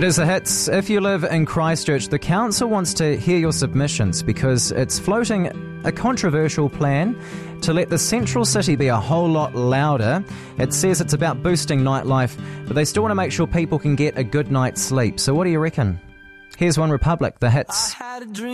is The Hits. If you live in Christchurch, the council wants to hear your submissions because it's floating a controversial plan to let the central city be a whole lot louder. It says it's about boosting nightlife, but they still want to make sure people can get a good night's sleep. So what do you reckon? Here's One Republic, The Hits.